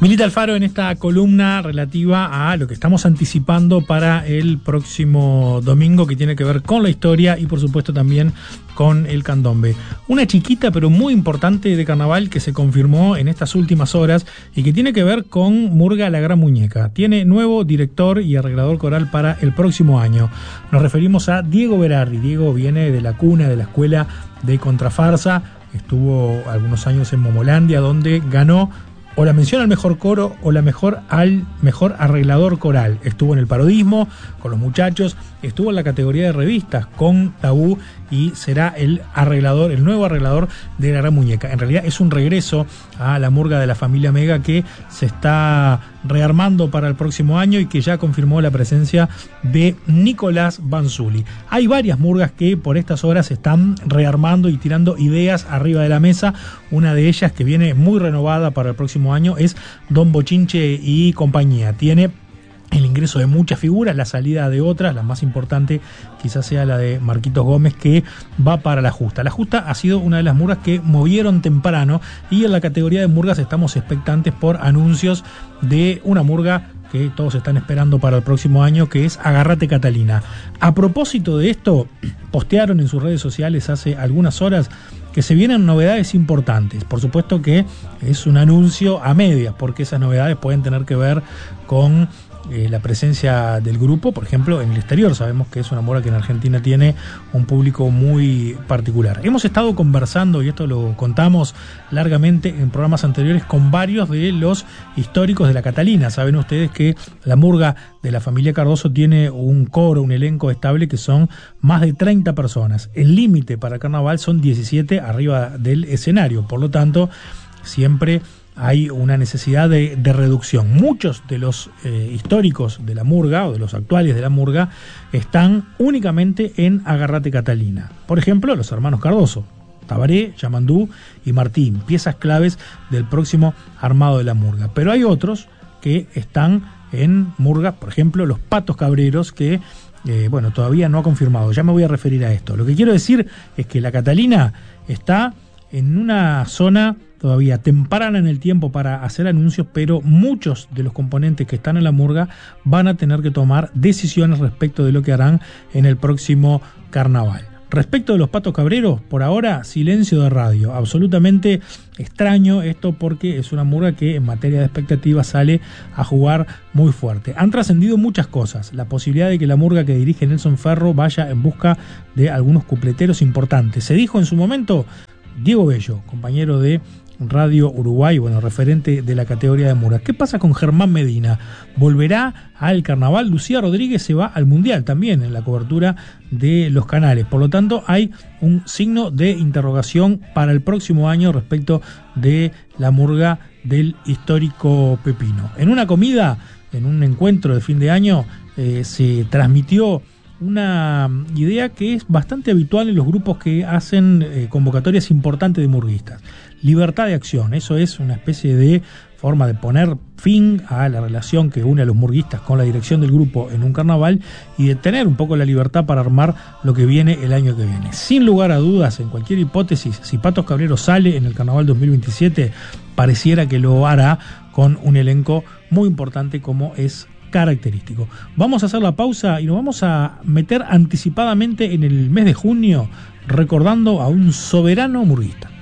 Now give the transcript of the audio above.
Milita Alfaro en esta columna relativa a lo que estamos anticipando para el próximo domingo, que tiene que ver con la historia y por supuesto también con el candombe. Una chiquita pero muy importante de carnaval que se confirmó en estas últimas horas y que tiene que ver con Murga La Gran Muñeca. Tiene nuevo director y arreglador coral para el próximo año. Nos referimos a Diego Berardi. Diego viene de la cuna de la escuela de contrafarsa. Estuvo algunos años en Momolandia, donde ganó o la mención al mejor coro o la al mejor arreglador coral. Estuvo en el parodismo con los muchachos, estuvo en la categoría de revistas con Tabú y será el nuevo arreglador de La Gran Muñeca. En realidad es un regreso a la murga de la familia Mega que se está rearmando para el próximo año y que ya confirmó la presencia de Nicolás Banzuli. Hay varias murgas que por estas horas se están rearmando y tirando ideas arriba de la mesa. Una de ellas, que viene muy renovada para el próximo año, es Don Bochinche y compañía. Tiene el ingreso de muchas figuras, la salida de otras. La más importante quizás sea la de Marquitos Gómez, que va para La Justa. La Justa ha sido una de las murgas que movieron temprano, y en la categoría de murgas estamos expectantes por anuncios de una murga que todos están esperando para el próximo año, que es Agarrate Catalina. A propósito de esto, postearon en sus redes sociales hace algunas horas que se vienen novedades importantes. Por supuesto que es un anuncio a medias, porque esas novedades pueden tener que ver con la presencia del grupo, por ejemplo, en el exterior. Sabemos que es una murga que en Argentina tiene un público muy particular. Hemos estado conversando, y esto lo contamos largamente en programas anteriores, con varios de los históricos de la Catalina. Saben ustedes que la murga de la familia Cardoso tiene un coro, un elenco estable que son más de 30 personas. El límite para carnaval son 17 arriba del escenario. Por lo tanto, siempre hay una necesidad de reducción. Muchos de los históricos de la murga, o de los actuales de la murga, están únicamente en Agarrate Catalina. Por ejemplo, los hermanos Cardoso, Tabaré, Yamandú y Martín, piezas claves del próximo armado de la murga. Pero hay otros que están en murgas, por ejemplo, los Patos Cabreros, que todavía no ha confirmado. Ya me voy a referir a esto. Lo que quiero decir es que la Catalina está en una zona todavía temprana en el tiempo para hacer anuncios, pero muchos de los componentes que están en la murga van a tener que tomar decisiones respecto de lo que harán en el próximo carnaval. Respecto de los Patos Cabreros, por ahora, silencio de radio. Absolutamente extraño esto, porque es una murga que en materia de expectativas sale a jugar muy fuerte. Han trascendido muchas cosas. La posibilidad de que la murga que dirige Nelson Ferro vaya en busca de algunos cupleteros importantes. Se dijo en su momento Diego Bello, compañero de Radio Uruguay, referente de la categoría de murgas. ¿Qué pasa con Germán Medina? ¿Volverá al carnaval? Lucía Rodríguez se va al Mundial también en la cobertura de los canales. Por lo tanto, hay un signo de interrogación para el próximo año respecto de la murga del histórico Pepino. En una comida, en un encuentro de fin de año, se transmitió una idea que es bastante habitual en los grupos que hacen convocatorias importantes de murguistas: libertad de acción. Eso es una especie de forma de poner fin a la relación que une a los murguistas con la dirección del grupo en un carnaval, y de tener un poco la libertad para armar lo que viene el año que viene. Sin lugar a dudas, en cualquier hipótesis, si Patos Cabreros sale en el carnaval 2027, pareciera que lo hará con un elenco muy importante, como es característico. Vamos a hacer la pausa y nos vamos a meter anticipadamente en el mes de junio, recordando a un soberano murguista.